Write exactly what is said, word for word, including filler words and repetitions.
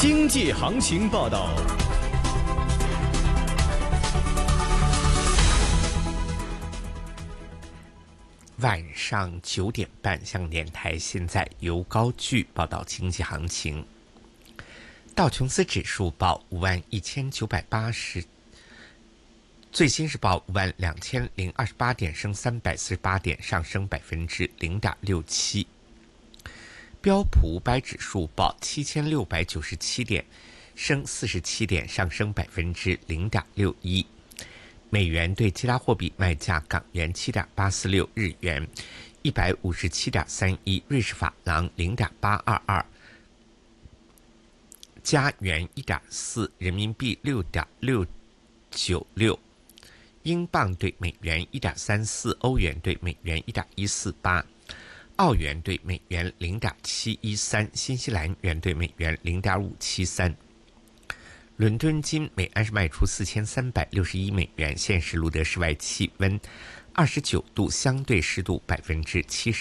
经济行情报道。 晚上九点半，香港电台现在由高句报道经济行情。道琼斯指数报五万一千九百八十，最新是报五万两千零二十八点，升三百四十八点，上升百分之零点六七。标普五百指数报七千六百九十七点，升四十七点，上升百分之零点六一。美元对其他货币卖价：港元七点八四六，日元一百五十七点三一，瑞士法郎零点八二二，加元一点四，人民币六点六九六，英镑对美元一点三四，欧元对美元一点一四八。澳元对美元零点七一三，新西兰元对美元零点五七三。伦敦金每安士卖出四千三百六十一美元，现时录得室外气温二十九度，相对湿度百分之七十。